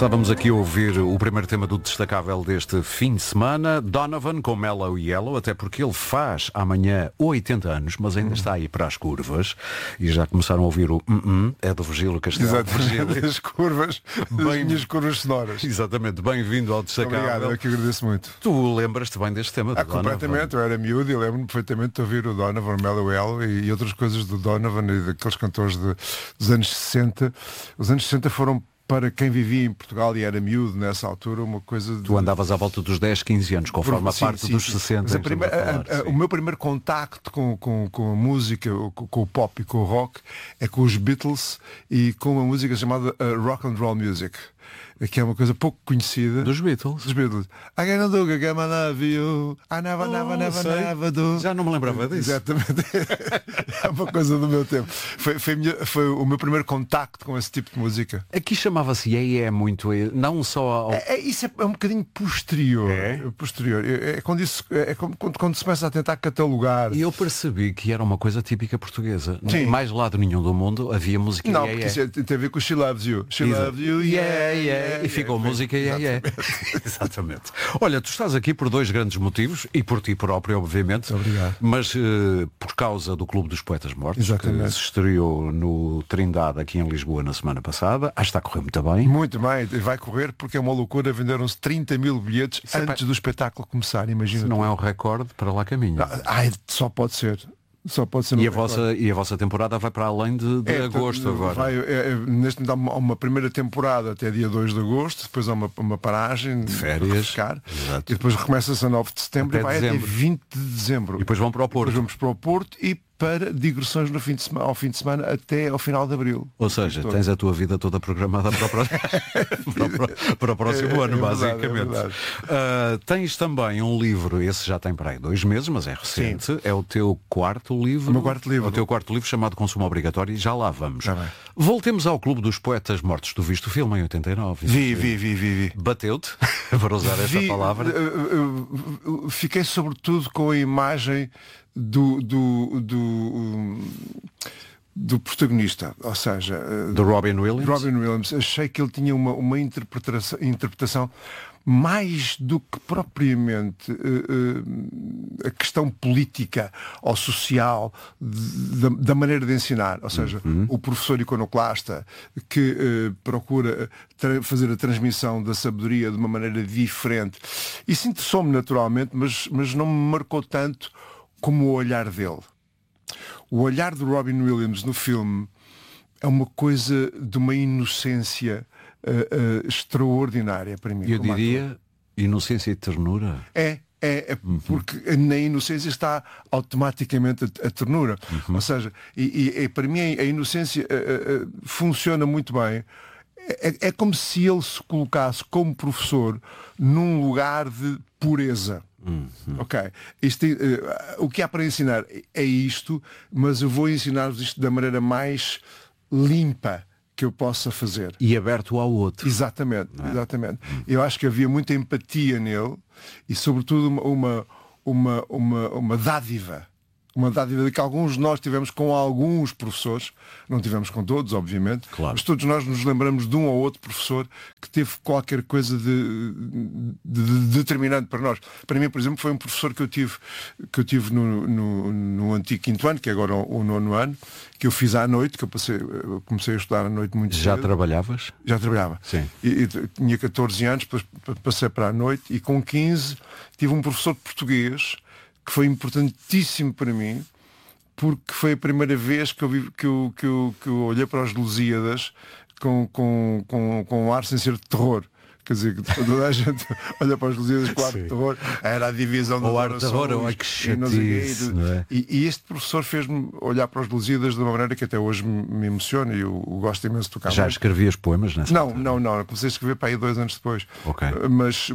Estávamos aqui a ouvir o primeiro tema do destacável deste fim de semana, Donovan com Mellow Yellow, até porque ele faz amanhã 80 anos, mas ainda está aí para as curvas, e já começaram a ouvir o é do Virgílio Castelo. Exatamente, as curvas, as minhas curvas sonoras. Exatamente, bem-vindo ao destacável. Obrigado, eu que agradeço muito. Tu lembras-te bem deste tema do completamente, eu era miúdo e lembro-me perfeitamente de ouvir o Donovan, Mellow Yellow e outras coisas do Donovan e daqueles cantores dos anos 60. Os anos 60 foram, para quem vivia em Portugal e era miúdo nessa altura, uma coisa de... Tu andavas à volta dos 10, 15 anos, conforme a parte dos 60. Mas o meu primeiro contacto com a música, com o pop e com o rock, é com os Beatles e com uma música chamada Rock and Roll Music, que é uma coisa pouco conhecida. Dos Beatles? Dos Beatles. I can't do I love you. I never do. Já não me lembrava disso. Exatamente. É uma coisa do meu tempo. Foi o meu primeiro contacto com esse tipo de música. Aqui chamava-se é muito, não só ao... Isso é um bocadinho posterior. Posterior. É quando se começa a tentar catalogar. E eu percebi que era uma coisa típica portuguesa. Sim. Mais lado nenhum do mundo havia música. Não, porque isso tem a ver com She Loves You. She Loves You, E ficou música Exatamente. Olha, tu estás aqui por dois grandes motivos, e por ti próprio, obviamente. Obrigado. Mas por causa do Clube dos Poetas Mortos. Exatamente. Que se estreou no Trindade aqui em Lisboa na semana passada. Está a correr muito bem. Muito bem, vai correr porque é uma loucura. Venderam-se 30 mil bilhetes antes do espetáculo começar, imagina. Se não é um recorde, para lá caminho. Só pode ser. Só pode ser. E a vossa temporada vai para além de agosto agora. Neste há uma primeira temporada até dia 2 de agosto, depois há uma paragem de férias, e depois recomeça-se a 9 de setembro e vai até 20 de dezembro. E depois vão para o Porto. Depois vamos para o Porto e para digressões ao fim de semana até ao final de abril. Ou seja, tens a tua vida toda programada para o próximo ano, basicamente. Tens também um livro, esse já tem para aí 2 meses, mas é recente. Sim. É o teu quarto livro. O meu quarto livro. O teu quarto livro chamado Consumo Obrigatório, e já lá vamos. Voltemos ao Clube dos Poetas Mortos. Tu viste o filme em 89? Vi. Bateu-te, para usar esta palavra? Fiquei sobretudo com a imagem do protagonista, ou seja, do Robin Williams. Robin Williams. Achei que ele tinha uma interpretação mais do que propriamente a questão política ou social da maneira de ensinar, ou seja, o professor iconoclasta que procura fazer a transmissão da sabedoria de uma maneira diferente. Isso interessou-me naturalmente, mas não me marcou tanto como o olhar dele. O olhar do Robin Williams no filme é uma coisa de uma inocência extraordinária para mim. Eu diria inocência e ternura. Porque na inocência está automaticamente a ternura. Ou seja, e para mim a inocência funciona muito bem. É como se ele se colocasse como professor num lugar de pureza. Ok, o que há para ensinar é isto, mas eu vou ensinar-vos isto da maneira mais limpa que eu possa fazer. E aberto ao outro. Exatamente. Eu acho que havia muita empatia nele e sobretudo uma dádiva. Uma dádiva que alguns de nós tivemos com alguns professores, não tivemos com todos, obviamente, claro. Mas todos nós nos lembramos de um ou outro professor que teve qualquer coisa de determinante para nós. Para mim, por exemplo, foi um professor que eu tive no antigo 5º ano, que é agora o 9º ano, que eu fiz à noite, que eu comecei a estudar à noite muito cedo. Já trabalhavas? Já trabalhava. Sim. E tinha 14 anos, depois passei para a noite, e com 15 tive um professor de português que foi importantíssimo para mim, porque foi a primeira vez que eu olhei para os Lusíadas com um ar sem ser de terror. Quer dizer, que toda a gente olha para os Lusíadas com o ar de terror, era a divisão do ar de terror, que chatice, não é? E este professor fez-me olhar para os Lusíadas de uma maneira que até hoje me emociona, e eu gosto imenso de tocar. Já escrevias poemas nessa Não, comecei a escrever para aí 2 anos depois. Okay. Mas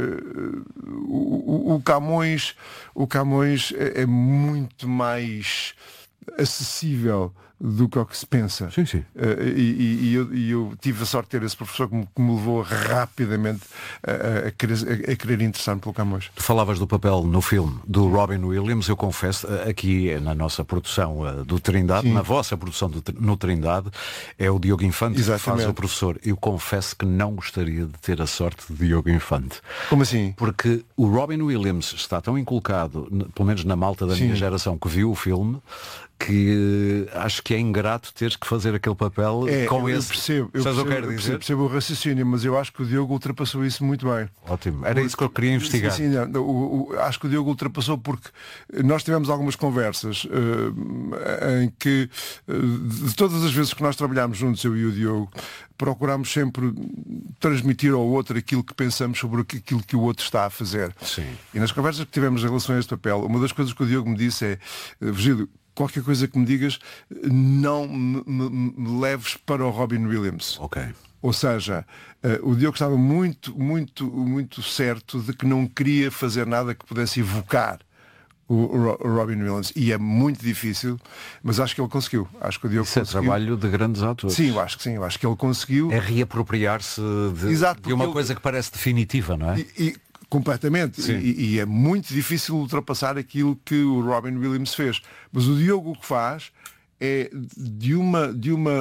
o Camões é muito mais acessível do que ao que se pensa. Sim, sim. Eu tive a sorte de ter esse professor que me levou rapidamente a querer interessar-me pelo Camões. Tu falavas do papel no filme do Robin Williams. Eu confesso, aqui na nossa produção do Trindade, na vossa produção no Trindade, é o Diogo Infante que faz o professor. Eu confesso que não gostaria de ter a sorte de Diogo Infante. Como assim? Porque o Robin Williams está tão inculcado, pelo menos na malta da minha geração que viu o filme, que acho que é ingrato teres que fazer aquele papel com esse. Eu percebo o raciocínio, mas eu acho que o Diogo ultrapassou isso muito bem. Ótimo, era isso que eu queria investigar. Sim, acho que o Diogo ultrapassou porque nós tivemos algumas conversas em que, de todas as vezes que nós trabalhámos juntos, eu e o Diogo, procurámos sempre transmitir ao outro aquilo que pensamos sobre aquilo que o outro está a fazer. Sim. E nas conversas que tivemos em relação a este papel, uma das coisas que o Diogo me disse é: Virgílio, qualquer coisa que me digas, não me leves para o Robin Williams. Ok. Ou seja, o Diogo estava muito certo de que não queria fazer nada que pudesse evocar o Robin Williams. E é muito difícil, mas acho que ele conseguiu. Acho que o Diogo conseguiu. Isso é trabalho de grandes atores. Sim, eu acho que sim. Eu acho que ele conseguiu. É reapropriar-se de uma coisa que parece definitiva, não é? Completamente. E é muito difícil ultrapassar aquilo que o Robin Williams fez. Mas o Diogo o que faz é de uma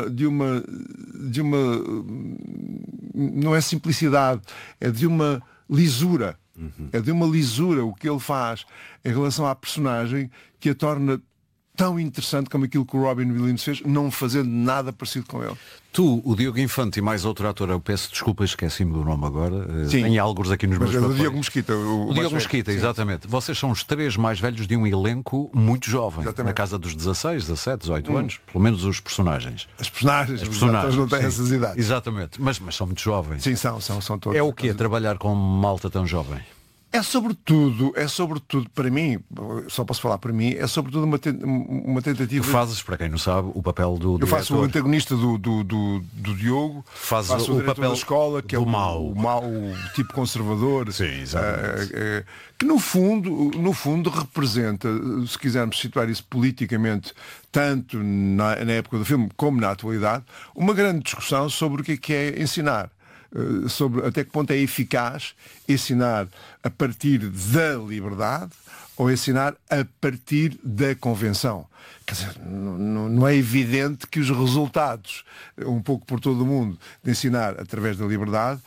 não é simplicidade, é de uma lisura. É de uma lisura o que ele faz em relação à personagem que a torna tão interessante como aquilo que o Robin Williams fez, não fazendo nada parecido com ele. Tu, o Diogo Infante e mais outro ator, eu peço desculpa, esqueci-me do nome agora. Tem alguns aqui nos meus papéis. O Diogo Mesquita. O Diogo Mesquita, exatamente. Vocês são os três mais velhos de um elenco muito jovem. Exatamente. Na casa dos 16, 17, 18 anos. Pelo menos os personagens. As personagens não têm essas idades. Exatamente. Mas são muito jovens. Sim, são todos. É o quê? Trabalhar com malta tão jovem? É sobretudo para mim, só posso falar para mim, é sobretudo uma tentativa. Tu fazes, para quem não sabe, o papel do Eu faço o antagonista do Diogo, faço o papel da escola, que é o mau tipo conservador. Sim, exatamente. Que no fundo representa, se quisermos situar isso politicamente, tanto na época do filme como na atualidade, uma grande discussão sobre o que é ensinar. Sobre até que ponto é eficaz ensinar a partir da liberdade ou ensinar a partir da convenção. Quer dizer, não é evidente que os resultados, um pouco por todo o mundo, de ensinar através da liberdade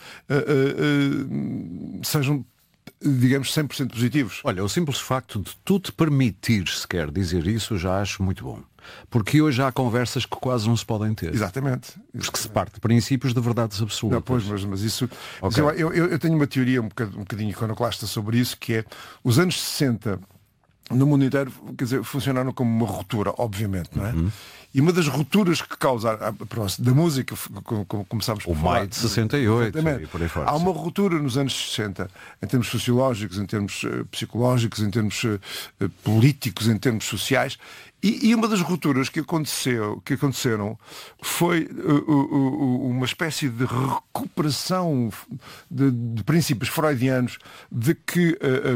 sejam, digamos, 100% positivos. Olha, o simples facto de tu te permitir sequer dizer isso, já acho muito bom. Porque hoje há conversas que quase não se podem ter. Exatamente. Porque se parte de princípios de verdades absolutas. Não, pois, mas isso... Okay. Mas eu tenho uma teoria um bocadinho iconoclasta sobre isso, que é os anos 60 no mundo inteiro, quer dizer, funcionaram como uma ruptura, obviamente, não é? E uma das rupturas que causaram, da música, como começámos por falar. O maio de 68 e por aí fora. Há uma ruptura nos anos 60, em termos sociológicos, em termos psicológicos, em termos políticos, em termos sociais. E uma das rupturas que aconteceram foi uma espécie de recuperação de princípios freudianos de que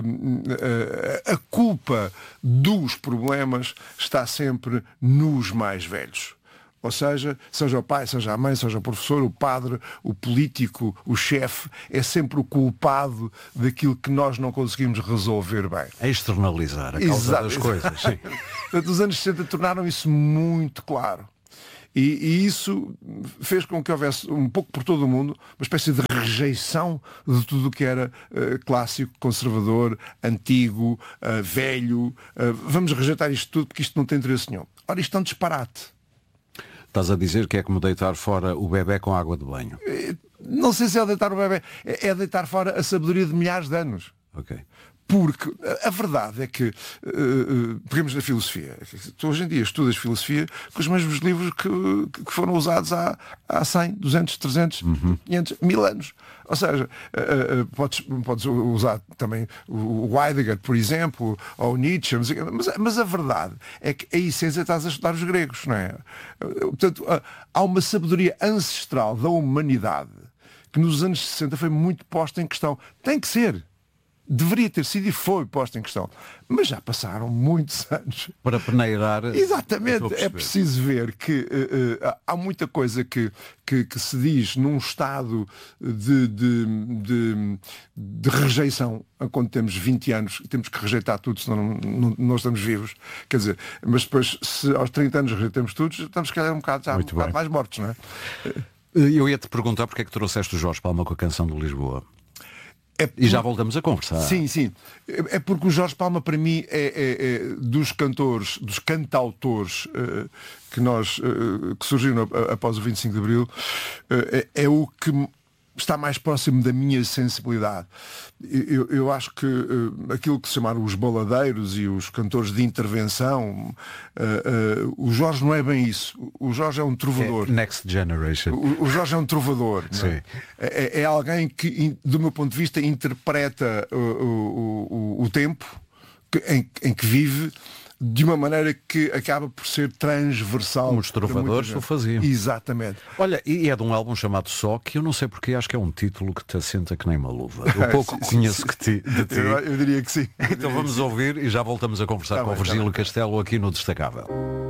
a culpa dos problemas está sempre nos mais velhos. Ou seja o pai, seja a mãe, seja o professor, o padre, o político, o chefe, é sempre o culpado daquilo que nós não conseguimos resolver bem. É externalizar a causa das coisas. Sim. Portanto, os anos 60 tornaram isso muito claro. E isso fez com que houvesse, um pouco por todo o mundo, uma espécie de rejeição de tudo o que era clássico, conservador, antigo, velho. Vamos rejeitar isto tudo porque isto não tem interesse nenhum. Ora, isto é um disparate. Estás a dizer que é como deitar fora o bebé com água de banho? Não sei se é deitar o bebé, é deitar fora a sabedoria de milhares de anos. Ok. Porque a verdade é que, pegamos na filosofia, tu hoje em dia estudas filosofia com os mesmos livros que foram usados há 100, 200, 300, 500, 1000 anos. Ou seja, podes usar também o Heidegger, por exemplo, ou o Nietzsche, mas a verdade é que a essência estás a estudar os gregos, não é? Portanto, há uma sabedoria ancestral da humanidade que nos anos 60 foi muito posta em questão. Tem que ser. deveria ter sido e foi posta em questão. Mas já passaram muitos anos. Para peneirar. Exatamente. É preciso ver que há muita coisa que se diz num estado de rejeição, quando temos 20 anos, temos que rejeitar tudo, senão não estamos vivos. Quer dizer, mas depois, se aos 30 anos rejeitamos tudo, estamos, se calhar, um bocado mais mortos, não é? Eu ia-te perguntar porque é que trouxeste o Jorge Palma com a canção do Lisboa. E já voltamos a conversar. Sim. É porque o Jorge Palma, para mim, é dos cantores, dos cantautores que surgiram após o 25 de Abril, é o que está mais próximo da minha sensibilidade. Eu acho que aquilo que se chamaram os baladeiros e os cantores de intervenção, o Jorge não é bem isso. O Jorge é um trovador. Next Generation. O Jorge é um trovador. Sim. É alguém que, do meu ponto de vista, interpreta o tempo em que vive de uma maneira que acaba por ser transversal. Como os trovadores o faziam. Exatamente. Olha, e é de um álbum chamado Só, que eu não sei porque, acho que é um título que te assenta que nem uma luva. Eu pouco conheço de ti. Eu diria que sim. Então vamos ouvir e já voltamos a conversar com o Virgílio Castelo aqui no Destacável.